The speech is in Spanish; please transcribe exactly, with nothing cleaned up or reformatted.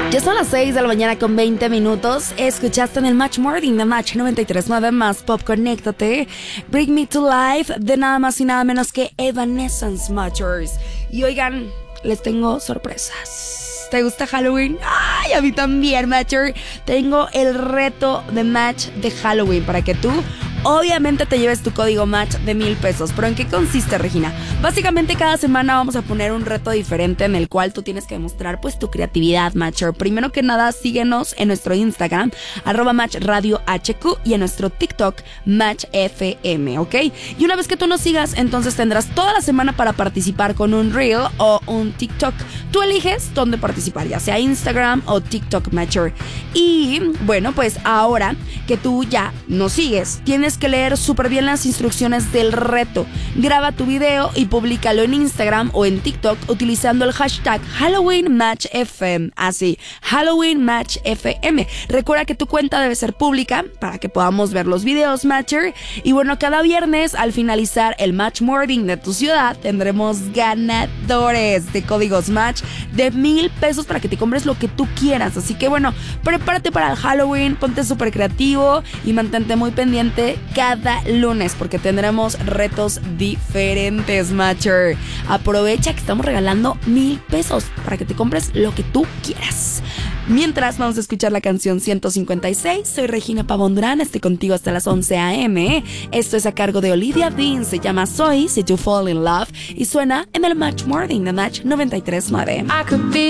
Ya son las seis de la mañana con veinte minutos. Escuchaste en el Match Morning de Match noventa y tres punto nueve más Pop. Conéctate. Bring Me to Life de nada más y nada menos que Evanescence Matchers. Y oigan, les tengo sorpresas. ¿Te gusta Halloween? ¡Ay, a mí también, Matcher! Tengo el reto de Match de Halloween para que tú, obviamente, te lleves tu código Match de mil pesos. ¿Pero en qué consiste, Regina? Básicamente, cada semana vamos a poner un reto diferente en el cual tú tienes que demostrar, pues, tu creatividad, Matcher. Primero que nada, síguenos en nuestro Instagram, arroba Match Radio H Q, y en nuestro TikTok, Match F M, ¿ok? Y una vez que tú nos sigas, entonces tendrás toda la semana para participar con un Reel o un TikTok. Tú eliges dónde participar, ya sea Instagram o TikTok, Matcher. Y, bueno, pues ahora que tú ya nos sigues, tienes que leer súper bien las instrucciones del reto. Graba tu video y públicalo en Instagram o en TikTok utilizando el hashtag Halloween Match F M. Así, Halloween Match F M. Recuerda que tu cuenta debe ser pública para que podamos ver los videos, Matcher. Y bueno, cada viernes al finalizar el Match Morning de tu ciudad tendremos ganadores de códigos Match de mil pesos para que te compres lo que tú quieras. Así que bueno, prepárate para el Halloween, ponte súper creativo y mantente muy pendiente cada lunes porque tendremos retos diferentes, Matcher. Aprovecha que estamos regalando mil pesos para que te compres lo que tú quieras. Mientras, vamos a escuchar la canción ciento cincuenta y seis. Soy Regina Pavondrán, estoy contigo hasta las once a eme. Esto es a cargo de Olivia Dean, se llama Soy, Si You Fall in Love, y suena en el Match Morning de Match noventa y tres punto nueve.